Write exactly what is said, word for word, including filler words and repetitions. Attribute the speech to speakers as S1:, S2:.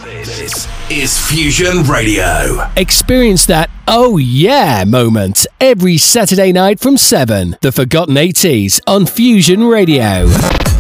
S1: This is Fusion Radio.
S2: Experience that oh yeah moment every Saturday night from seven. The Forgotten eighties on Fusion Radio.